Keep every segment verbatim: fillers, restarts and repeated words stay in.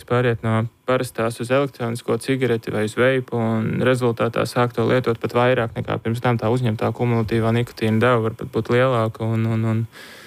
pāriet no parastās uz elektronisko cigareti vai uz veipu, un rezultātā sāk to lietot pat vairāk nekā pirms tam. Tā uzņemtā kumulatīvā nikotīna deva var pat būt lielāka, un, un, un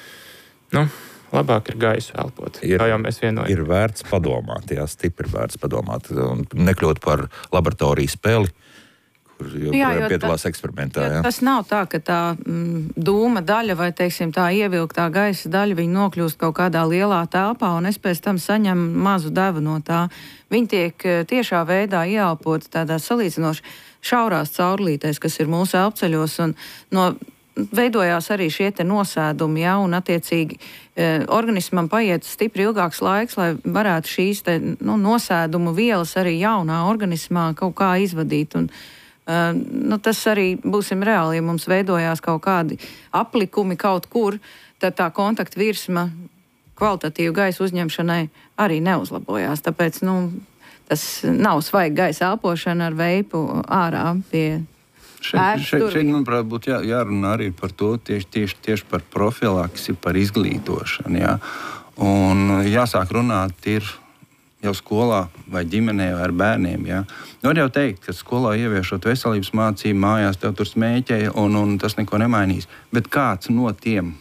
nu, labāk ir gaisu elpot, ir, kā jau mēs vienojam. Ir vērts padomāt, jā, stipri vērts padomāt, un nekļūt par laboratoriju spēli, kur joprojām piedalās eksperimentā. Jā. Tas nav tā, ka tā mm, dūma daļa vai, teiksim, tā ievilktā gaisa daļa, viņa nokļūst kaut kādā lielā telpā, un es pēc tam saņemu mazu devu no tā. Viņi tiek tiešā veidā ieelpoti tādā salīdzinoši šaurās caurlītēs, kas ir mūsu elpceļos, un no veidojās arī šie te nosēdumi, ja, un attiecīgi e, organismam paiet stipri ilgāks laiks, lai varētu šīs te, nu, nosēdumu vielas arī jaunā organismā kaut kā izvadīt. Un, Uh, nu, tas arī būsim reāli, ja mums veidojās kaut kādi aplikumi kaut kur, tad tā kontakta virsma kvalitatīvu gaisa uzņemšanai arī neuzlabojās. Tāpēc nu, tas nav svaiga gaisa elpošana ar veipu ārā pie Šeit, šeit, šeit manuprāt, būtu jā, jārunā arī par to, tieši, tieši, tieši par profilaksi, par izglītošanu. Jā. Un jāsāk runāt ir jau skolā vai ģimenē vai ar bērniem. Ja. Var jau teikt, ka skolā ieviešot veselības mācību, mājās tev tur smēķēja un, un tas neko nemainīs. Bet kāds no tiem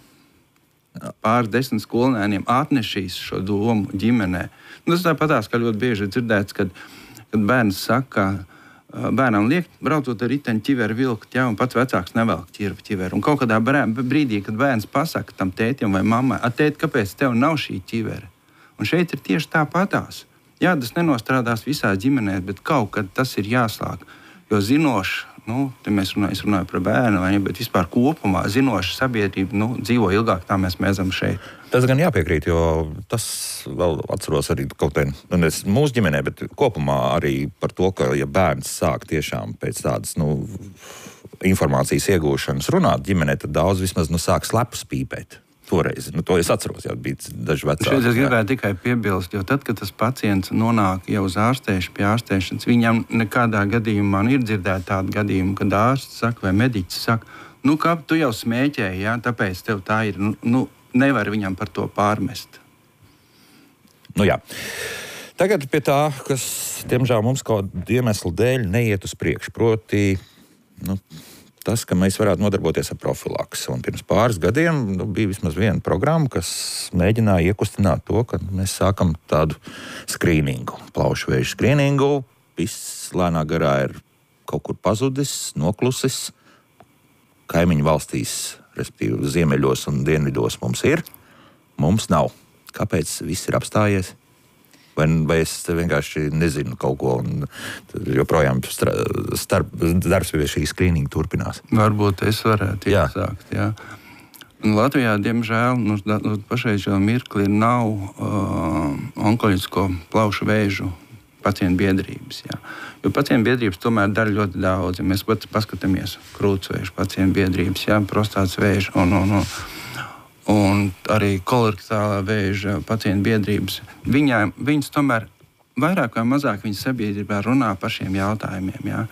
pāris desmit skolēniem atnešīs šo domu ģimenē? Nu, tas tāpatās, kā ļoti bieži dzirdēts, kad, kad bērns saka, bērnam liek braucot ar riteņu ķiveri vilkt, ja, un pats vecāks nevelk ķiveri. Un kaut kādā brīdī, kad bērns pasaka tam tētim vai mammai, tēt, kāpēc tev nav šī ķiveri? Un šeit ir tieši tāpatās. Jā, tas nenostrādās visās ģimenēs, bet kaut kad tas ir jāslāk. Jo zinoši, nu, te mēs runājam, es runāju par bērnu, vai ne, bet vispār kopumā zinoša sabiedrība nu, dzīvo ilgāk, tā mēs mēdzam šeit. Tas gan jāpiekrīt, jo tas vēl atceros arī kaut vien, nu, mūsu ģimenē, bet kopumā arī par to, ka ja bērns sāk tiešām pēc tādas, nu, informācijas iegūšanas runāt ģimenē, tad daudz vismaz, nu, sāk slepus pīpēt. Toreiz. Nu, to es atceros, jau bija daži vecāki. Šeit es gribēju tikai piebilst, jo tad, kad tas pacients nonāk jau uz ārstēšanu, pie ārstēšanas, viņam nekādā gadījumā nu, ir dzirdēta tāda gadījuma, kad ārsts saka vai mediķis saka, nu, kā tu jau smēķēji, jā, tāpēc tev tā ir, nu, nu, nevar viņam par to pārmest. Nu jā. Tagad pie tā, kas, diemžēl, mums kaut iemeslu dēļ neiet uz priekšu, proti, nu, tas, ka mēs varētu nodarboties ar profilaksi. Un pirms pāris gadiem nu, bija vismaz viena programma, kas mēģināja iekustināt to, ka mēs sākam tādu skrīningu, plaušu vēža skrīningu. Viss lēnā garā ir kaut kur pazudis, noklusis. Kaimiņu valstīs, respektīvi ziemeļos un dienvidos mums ir, mums nav. Kāpēc viss ir apstājies? Vai, vai es vienkārši nezinu kaut ko, un joprojām starp, darbs pie šī skrīninga turpinās? Varbūt es varētu iesākt, jā. Latvijā, diemžēl, nu, pašreizējā mirklī nav uh, onkoloģisko plaušu vēžu pacientu biedrības, jā. Jo pacientu biedrības tomēr dara ļoti daudz. Ja mēs pat paskatāmies krūtsvēžu pacientu biedrības, jā, prostātas vēžu un, un, un un arī kolorektālā vēža pacientu biedrības, viņā, viņas tomēr vairāk vai mazāk viņas sabiedrībā runā par šiem jautājumiem. Ja?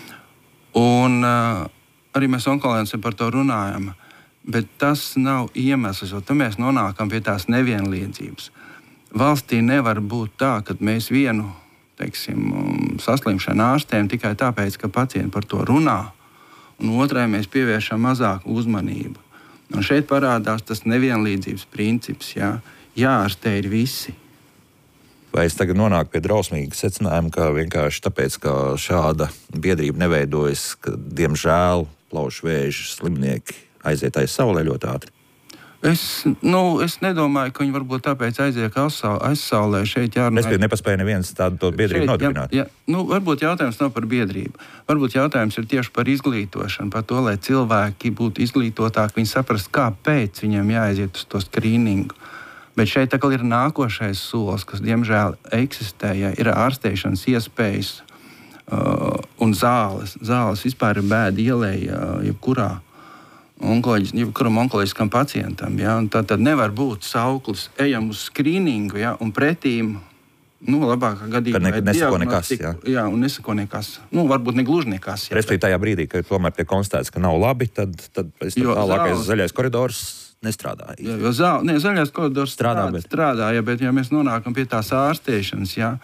Un uh, arī mēs onkoloģiem par to runājam, bet tas nav iemesls, jo tad mēs nonākam pie tās nevienlīdzības. Valstī nevar būt tā, ka mēs vienu, teiksim, saslimšanu ārstējam tikai tāpēc, ka pacienti par to runā, un otrai mēs pievēršam mazāku uzmanību. Un šeit parādās tas nevienlīdzības princips, jā. Jāārstē ir visi. Vai es tagad nonāku pie drausmīga secinājuma, ka vienkārši tāpēc, ka šāda biedrība neveidojas, ka, diemžēl, plaušu vēža slimnieki aiziet aiz saulē ļoti ātri? Es, nu, es nedomāju, ka viņi varbūt tāpēc aiziek aizsaulē. Šeit jārunā. Nespēja, nepaspēja neviens tādu to biedrību nodibināt. Jā, jā, nu, varbūt jautājums nav par biedrību. Varbūt jautājums ir tieši par izglītošanu, par to, lai cilvēki būtu izglītotāki, viņi saprast, kāpēc viņiem jāaiziet uz to skrīningu. Bet šeit tā kā ir nākošais solis, kas diemžēl eksistē, ja ir ārstēšanas iespējas uh, un zāles. Zāles vispār ir bēda ielēja jebkurā. Jebkuram onkoloģiskam pacientam. Ja? Tad, tad nevar būt sauklis, ejam uz skrīningu, ja? Un pretīm, nu, labākā gadījumā ne, nesako nekas. Jā. jā, un nesako nekas. Nu, varbūt ne gluži nekas. Respektīvi tajā brīdī, kad tomēr tiek konstatēts, ka nav labi, tad, tad tālākais zāles... zaļais koridors nestrādā. Jā, jo zā... ne, zaļais koridors strādā, strādā, bet... strādā ja, bet ja mēs nonākam pie tās ārstēšanas, ja,